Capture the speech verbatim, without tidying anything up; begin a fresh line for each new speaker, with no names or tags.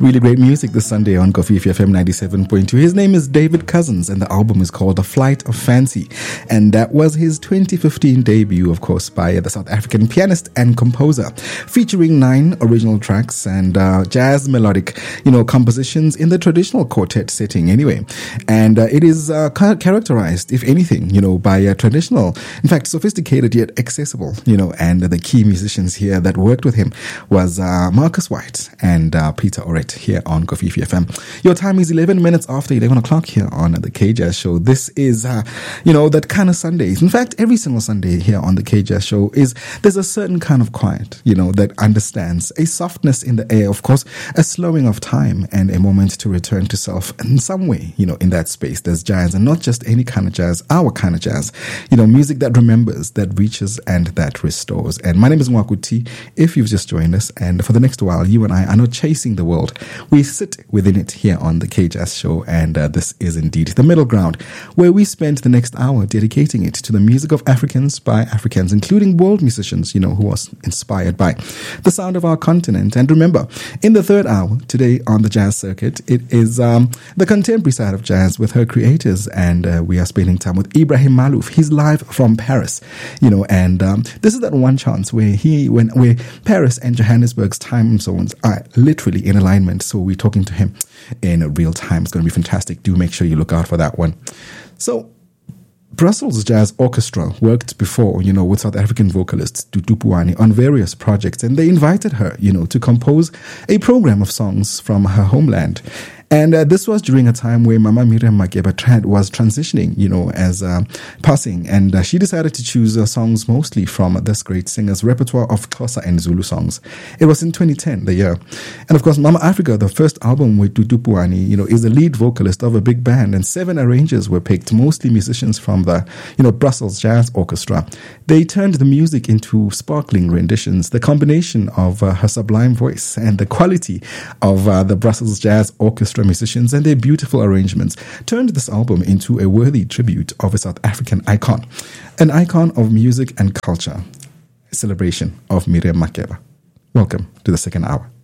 Really great music this Sunday on Kofifi F M ninety-seven point two. His name is David Cousins and the album is called The Flight of Fancy. And that was his twenty fifteen debut, of course, by the South African pianist and composer, featuring nine original tracks and uh, jazz melodic, you know, compositions in the traditional quartet setting anyway. And uh, it is uh, characterized, if anything, you know, by a traditional, in fact, sophisticated yet accessible, you know, and the key musicians here that worked with him was uh, Marcus White and uh, Peter Orett here on Kofifi F M. Your time is eleven minutes after eleven o'clock here on the K-Jazz Show. This is, uh, you know, that kind of Sundays. In fact, every single Sunday here on the K-Jazz Show is, there's a certain kind of quiet, you know, that understands a softness in the air, of course, a slowing of time and a moment to return to self in some way, you know, in that space. There's jazz, and not just any kind of jazz, our kind of jazz, you know, music that remembers, that reaches, and that restores. And my name is Mwakuti. If you've just joined us, and for the next while, you and I are not chasing the world. We sit within it here on the K-Jazz Show, and uh, this is indeed the middle ground, where we spend the next hour dedicating it to the music of Africans by Africans, including world musicians, you know, who was inspired by the sound of our continent. And remember, in the third hour today on the jazz circuit, it is um, the contemporary side of jazz with her creators, and uh, we are spending time with Ibrahim Malouf. He's live from Paris, you know, and um, this is that one chance where he, when where Paris and Johannesburg's time zones are literally in alignment. So we're talking to him in real time. It's going to be fantastic. Do make sure you look out for that one. So Brussels Jazz Orchestra worked before, you know, with South African vocalist Dudu Puani on various projects, and they invited her, you know, to compose a program of songs from her homeland. And uh, this was during a time where Mama Miriam Makeba tra- was transitioning, you know, as uh, passing. And uh, she decided to choose uh, songs mostly from this great singer's repertoire of Xhosa and Zulu songs. It was in twenty ten, the year. And of course, Mama Africa, the first album with Dudu Puani, you know, is the lead vocalist of a big band. And seven arrangers were picked, mostly musicians from the, you know, Brussels Jazz Orchestra. They turned the music into sparkling renditions. The combination of uh, her sublime voice and the quality of uh, the Brussels Jazz Orchestra musicians and their beautiful arrangements turned this album into a worthy tribute of a South African icon, an icon of music and culture, a celebration of Miriam Makeba. Welcome to the second hour.